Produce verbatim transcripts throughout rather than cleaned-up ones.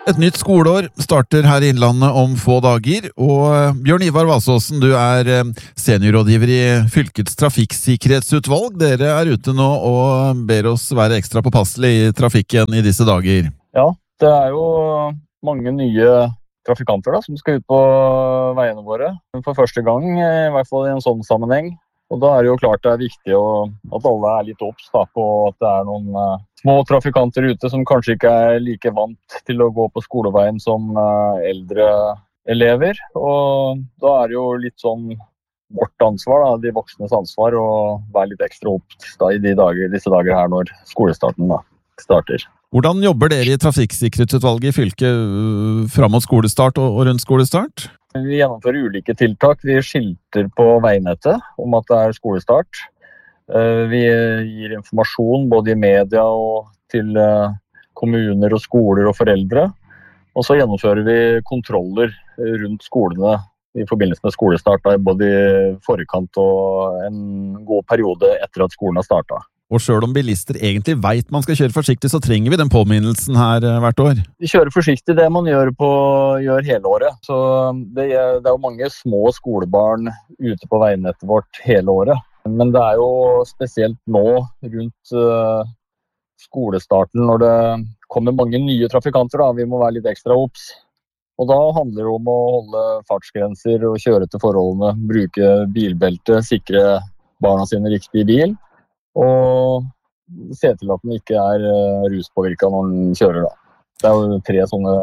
Et nytt skoleår starter her i Innlandet om få dager, og Bjørn Ivar Vassåsen, du er seniorrådgiver i Fylkets trafikksikkerhetsutvalg. Dere er ute nå og ber oss være ekstra påpasselig i trafikken i disse dager. Ja, det er jo mange nye trafikanter da, som skal ut på veiene våre for første gang, i hvert fall i en sånn sammenheng. Og da er det jo klart det er viktig å, at alle er litt obs da, på at det er noen uh, små trafikanter ute som kanskje ikke er like vant til å gå på skoleveien som uh, eldre elever. Og da er det jo litt sånn vårt ansvar, da, de voksnes ansvar, å være litt ekstra obs da, i de dager, disse dager her når skolestarten da, starter. Hvordan jobber dere i trafikksikkerhetsutvalget i fylket fram mot skolestart og rundt skolestart? Vi gjennomfører ulike tiltak. Vi skilter på veinettet om at det er skolestart. Vi gir informasjon både i media og til kommuner og skoler og foreldre. Og så gjennomfører vi kontroller rundt skolene i forbindelse med skolestart, både i forkant og en god periode etter at skolen har startet. Og selv om bilister egentlig vet man skal kjøre forsiktig, så trenger vi den påminnelsen her hvert år. Vi kjører forsiktig det man gjør, på, gjør hele året. Så det er, det er jo mange små skolebarn ute på veinettet vårt hele året. Men det er jo spesielt nå rundt uh, skolestarten når det kommer mange nye trafikanter. Da. Vi må være litt ekstra obs. Og da handler det om å holde fartsgrenser og kjøre til forholdene, bruke bilbelte, sikre barna sine riktig i bil. Og se til at den ikke er ruspåvirket når den kjører da. Det er jo tre sånne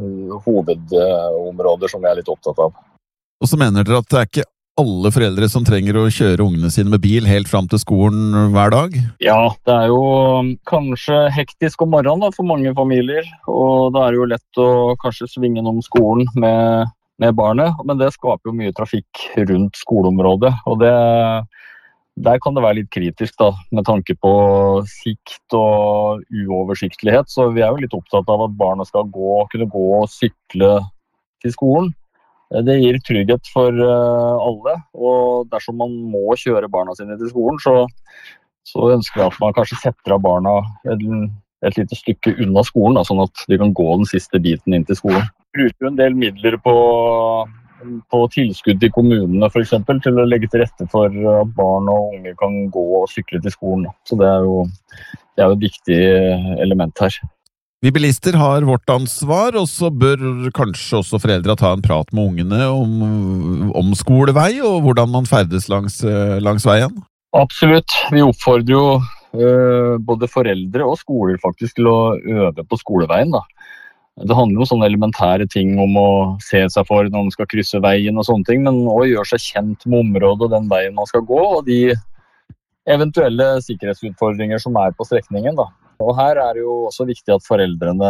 hovedområder som vi er litt opptatt av. Og så mener dere at det er ikke alle foreldre som trenger å kjøre ungene sine med bil helt fram til skolen hver dag? Ja, det er jo kanskje hektisk om morgenen da, for mange familier, og da er det jo lett å kanskje svinge om skolen med, med barnet, men det skaper jo mye trafikk rundt skoleområdet, og det der kan det være litt kritisk da, med tanke på sikt og uoversiktlighet, så vi er jo litt opptatt av at barna skal gå, kunne gå og sykle til skolen. Det gir trygghet for alle, og dersom man må kjøre barna sine til skolen, så, så ønsker vi at man kanskje setter av barna et, et lite stykke unna skolen, da, sånn at de kan gå den siste biten inn til skolen. Vi bruker en del midler på på tilskudd til kommunene for eksempel, til å legge til rette for at barn og unge kan gå og sykle til skolen. Så det er jo, det er jo et viktig element her. Vi bilister har vårt ansvar, og så bør kanskje også foreldre ta en prat med ungene om, om skolevei og hvordan man ferdes langs, langs veien. Absolutt. Vi oppfordrer jo uh, både foreldre og skoler faktisk til å øve på skoleveien da. Det handler om sånne elementære ting om å se seg for når man skal krysse veien og sånne ting, men også gjøre seg kjent med området og den veien man skal gå, og de eventuelle sikkerhetsutfordringer som er på strekningen da. Og her er det jo også viktig at foreldrene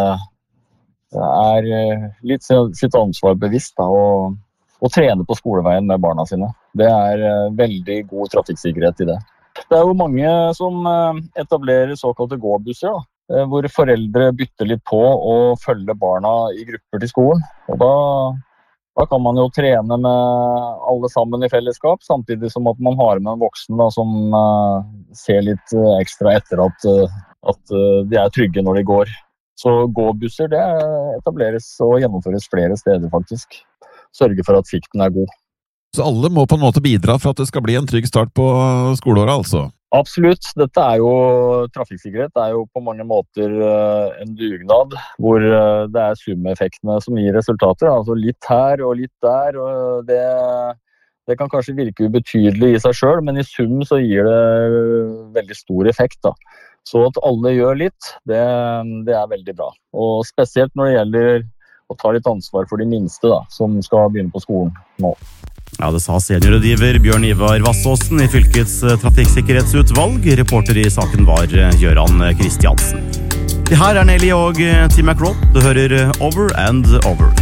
er litt sitt ansvar bevisst da, og, og trene på skoleveien med barna sine. Det er veldig god trafikksikkerhet i det. Det er jo mange som etablerer såkalte gåbusser da, hvor foreldre bytter litt på og følger barna i grupper til skolen. Og da, da kan man jo trene med alle sammen i fellesskap, samtidig som at man har med en voksen da, som uh, ser litt uh, ekstra etter at, uh, at uh, de er trygge når de går. Så gåbusser det etableres og gjennomføres flere steder faktisk. Sørge for at sikten er god. Så alle må på en måte bidra for at det skal bli en trygg start på skoleåret altså? Absolutt. Dette er jo, trafikksikkerhet det er jo på mange måter uh, en dugnad, hvor uh, det er sumeffektene som gir resultater. Altså litt her og litt der, og det, det kan kanskje virke ubetydelig i seg selv, men i sum så gir det veldig stor effekt da. Så at alle gjør litt, det, det er veldig bra. Og spesielt når det gjelder å ta litt ansvar for de minste da, som skal begynne på skolen nå. Ja, det sa seniorrådgiver Bjørn Ivar Vassåsen i Fylkets trafikksikkerhetsutvalg. Reporter i saken var Gøran Kristiansen. Det her er Nelly og Tim McGraw. Du hører Over and Over.